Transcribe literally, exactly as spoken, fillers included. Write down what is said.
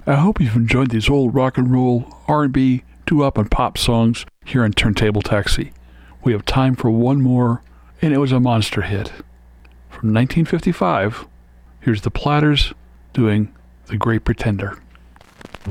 I hope you've enjoyed these old rock and roll, R and B, doo-wop, and pop songs here on Turntable Taxi. We have time for one more, and it was a monster hit. From nineteen fifty-five, here's the Platters doing The Great Pretender.